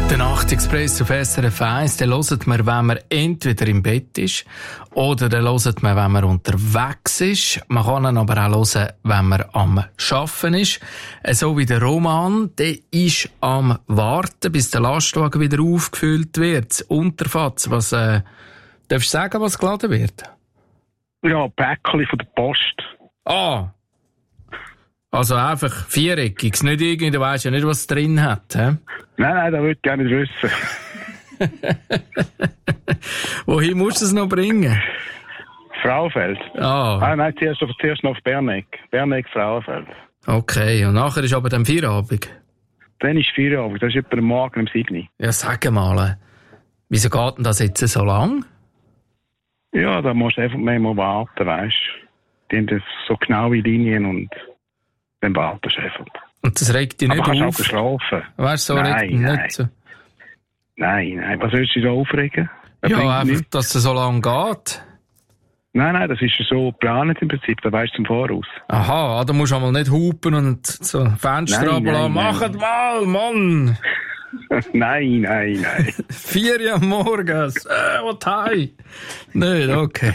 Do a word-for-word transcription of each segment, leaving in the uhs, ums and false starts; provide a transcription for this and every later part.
Der Nachtexpress auf S R F eins, den hört man, wenn man entweder im Bett ist oder den hört man, wenn man unterwegs ist. Man kann ihn aber auch hören, wenn man am Arbeiten ist. So wie der Roman, der ist am Warten, bis der Lastwagen wieder aufgefüllt wird. Das Unterfatz, was, äh, darfst du sagen, was geladen wird? Ja, Päckchen von der Post. Ah! Also einfach viereckiges, nicht irgendwie, du weisst ja nicht, was es drin hat, hä? Nein, nein, das würde ich gerne nicht wissen. Wohin musst du es noch bringen? Frauenfeld. Ah. Ah, nein, zuerst, zuerst noch auf Berneck. Berneck, Frauenfeld. Okay, und nachher ist aber dann Feierabend? Dann ist Feierabend, das ist etwa am Morgen um sieben. Ja, sag mal, wieso geht denn das jetzt so lang? Ja, da musst du einfach mehr warten, weißt du. Die haben das so genaue Linien und dann wartest du einfach. Und das regt dich nicht aber auf? Aber kannst auch geschlafen. Weißt du, so nein, regt dich nein. nicht so? Nein, nein. Was willst du dich so aufregen? Das ja, einfach, nicht. dass es so lang geht. Nein, nein, das ist so geplant im Prinzip. Das weisst du im Voraus. Aha, da musst du einmal nicht hupen und so Fenster runterlassen. Machet mal, Mann! Nein, nein, nein. Vier Uhr morgens. Äh, was hei? Nicht, okay.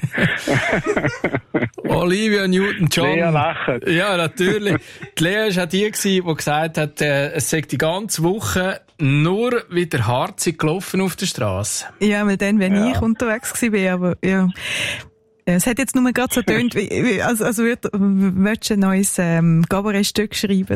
Olivia Newton-John. Lea lacht. Ja, natürlich. Die Lea war auch die, die gesagt hat, äh, es sei die ganze Woche nur wieder harzig gelaufen auf der Straße. Ja, weil dann, wenn ja. ich unterwegs war, aber ja. Es hat jetzt nur gerade so getönt, wie, also, also würd, würdest du ein neues ähm, Cabaret-Stück schreiben?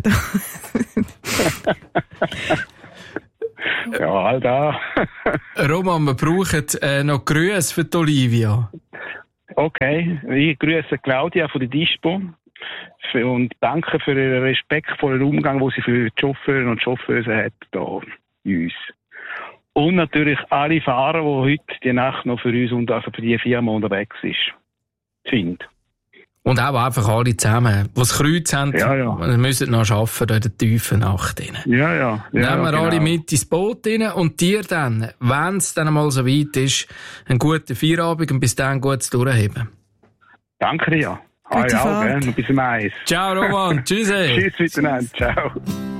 Ja, all da. Roman, wir brauchen äh, noch Grüße für die Olivia. Okay, ich grüße Claudia von der Dispo und danke für ihren respektvollen Umgang, den sie für die Chauffeure und Chauffeure hat hier bei uns. Und natürlich alle Fahrer, die heute die Nacht noch für uns und also für die Firma unterwegs ist. Sind. Und auch einfach alle zusammen, die das Kreuz haben, ja, ja. müssen noch arbeiten in der tiefen Nacht. Ja, ja. ja Nehmen wir genau. alle mit ins Boot rein und dir dann, wenn es dann mal so weit ist, einen guten Feierabend und bis dann gutes Durchheben. Danke dir. Ah, ja, gell? Bis zum Eis. Ciao, Roman. Tschüss. Tschüss miteinander. Ciao.